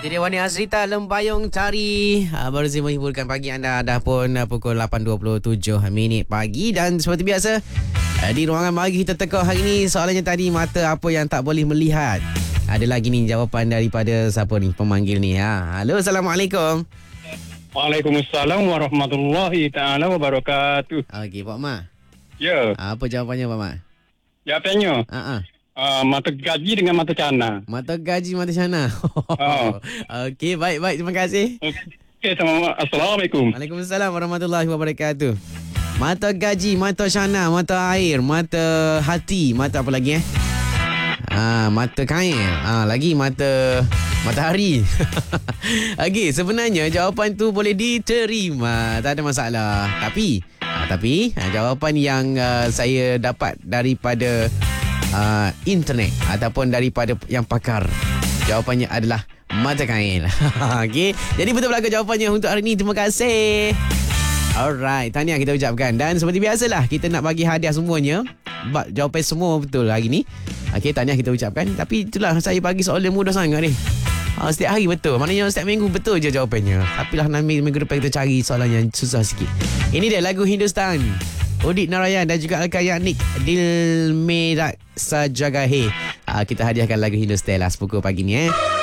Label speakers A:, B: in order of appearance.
A: Itu dia Wani Azrita Lembayung Tari. Baru saja menghiburkan pagi anda. Dah pun pukul 8.27 minit pagi. Dan seperti biasa, di ruangan pagi kita teka hari ni soalannya tadi, mata apa yang tak boleh melihat? Ada lagi ni jawapan daripada siapa ni pemanggil ni. Halo, Assalamualaikum.
B: Waalaikumsalam warahmatullahi ta'ala wabarakatuh.
A: Okey, Pak Ma.
B: Ya.
A: Apa jawapannya, Pak Ma?
B: Jawapannya mata gaji dengan mata cana.
A: Mata gaji, mata cana.
B: Oh.
A: Okey, baik. Terima kasih.
B: Okey, Assalamualaikum.
A: Waalaikumsalam warahmatullahi wabarakatuh. Mata gaji, mata cana, mata air, mata hati, mata apa lagi mata kain. Lagi mata matahari. Okey, sebenarnya jawapan tu boleh diterima, tak ada masalah. Tapi jawapan yang saya dapat daripada internet ataupun daripada yang pakar, jawapannya adalah mata kain. Okey, jadi betul belaka jawapannya untuk hari ni. Terima kasih. Alright, tahniah kita ucapkan. Dan seperti biasalah, kita nak bagi hadiah semuanya. Jawapan semua betul hari ni. Okey, tahniah kita ucapkan. Tapi itulah, saya bagi soalan mudah sangat ni. Setiap hari betul. Maknanya setiap minggu betul je jawapannya. Tapi lah minggu depan kita cari soalan yang susah sikit. Ini dia lagu Hindustan, Udit Narayan dan juga Alka Yaknik, Dil Merak Sajagahe. Kita hadiahkan lagu Hindustan lah sepukul pagi ni